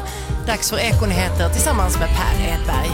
Dags för Ekonyheter tillsammans med Per Edberg.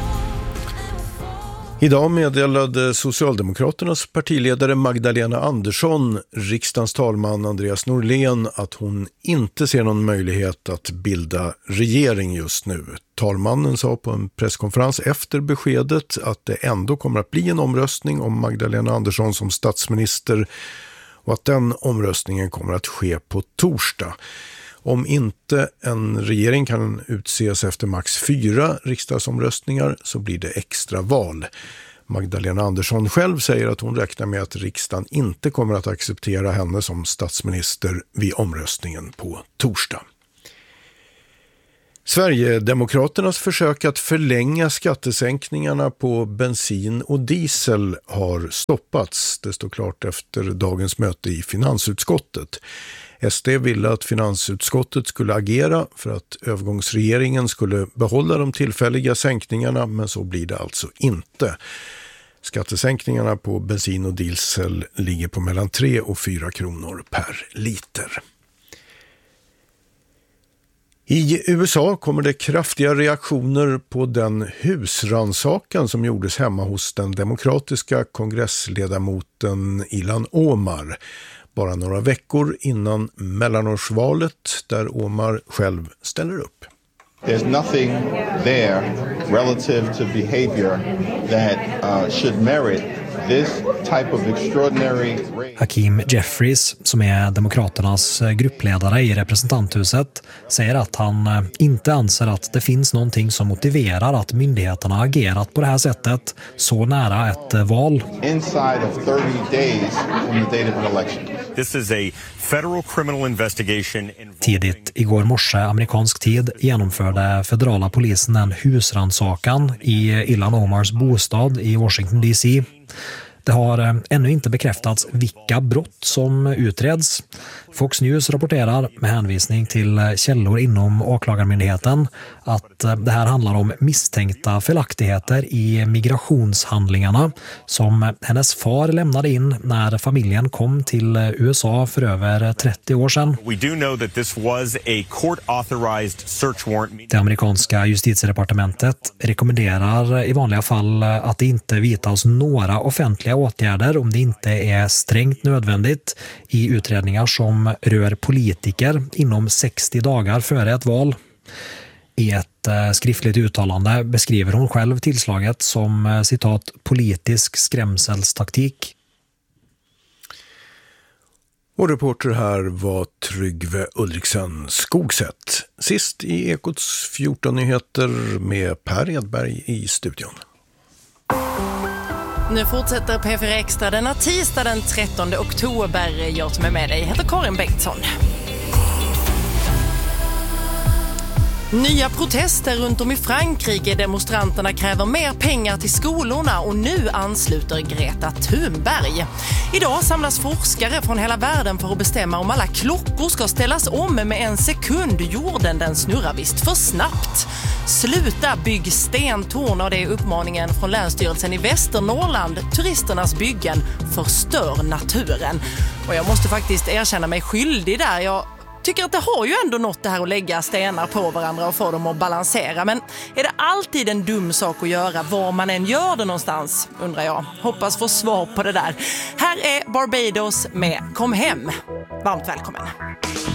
Idag meddelade Socialdemokraternas partiledare Magdalena Andersson riksdagens talman Andreas Norlén att hon inte ser någon möjlighet att bilda regering just nu. Talmannen sa på en presskonferens efter beskedet att det ändå kommer att bli en omröstning om Magdalena Andersson som statsminister och att den omröstningen kommer att ske på torsdag. Om inte en regering kan utses efter max 4 riksdagsomröstningar så blir det extra val. Magdalena Andersson själv säger att hon räknar med att riksdagen inte kommer att acceptera henne som statsminister vid omröstningen på torsdag. Sverigedemokraternas försök att förlänga skattesänkningarna på bensin och diesel har stoppats. Det står klart efter dagens möte i finansutskottet. SD ville att finansutskottet skulle agera för att övergångsregeringen skulle behålla de tillfälliga sänkningarna, men så blir det alltså inte. Skattesänkningarna på bensin och diesel ligger på mellan 3 och 4 kronor per liter. I USA kommer det kraftiga reaktioner på den husrannsakan som gjordes hemma hos den demokratiska kongressledamoten Ilhan Omar. Bara några veckor innan mellanårsvalet där Omar själv ställer upp. There's nothing there relative to behavior that should merit this type of extraordinary... Hakeem Jeffries, som är Demokraternas gruppledare i representanthuset, säger att han inte anser att det finns någonting som motiverar att myndigheterna agerat på det här sättet så nära ett val. Inside of 30 days from the date of an election. This is a federal criminal investigation. Tidigt igår morse amerikansk tid genomförde federala polisen en husrannsakan i Ilhan Omars bostad i Washington DC. Det har ännu inte bekräftats vilka brott som utreds. Fox News rapporterar med hänvisning till källor inom åklagarmyndigheten att det här handlar om misstänkta felaktigheter i migrationshandlingarna som hennes far lämnade in när familjen kom till USA för över 30 år sedan. We do know that this was a court-authorized search warrant. Det amerikanska justitiedepartementet rekommenderar i vanliga fall att det inte vidtas några offentliga åtgärder om det inte är strängt nödvändigt i utredningar som rör politiker inom 60 dagar före ett val. I ett skriftligt uttalande beskriver hon själv tillslaget som citat politisk skrämselstaktik. Och reporter här var Tryggve Ulriksen Skogsätt. Sist i Ekots 14 nyheter med Per Edberg i studion. Nu fortsätter P4 Extra denna tisdag den 13 oktober. Jag som är med dig heter Karin Bengtsson. Nya protester runt om i Frankrike. Demonstranterna kräver mer pengar till skolorna och nu ansluter Greta Thunberg. Idag samlas forskare från hela världen för att bestämma om alla klockor ska ställas om med 1 sekund. Jorden den snurrar visst för snabbt. Sluta bygg stentorn, och det är uppmaningen från Länsstyrelsen i Västernorrland. Turisternas byggen förstör naturen. Och jag måste faktiskt erkänna mig skyldig där. Jag tycker att det har ju ändå något det här att lägga stenar på varandra och få dem att balansera. Men är det alltid en dum sak att göra var man än gör det någonstans, undrar jag. Hoppas få svar på det där. Här är Barbados med Kom hem. Varmt välkommen.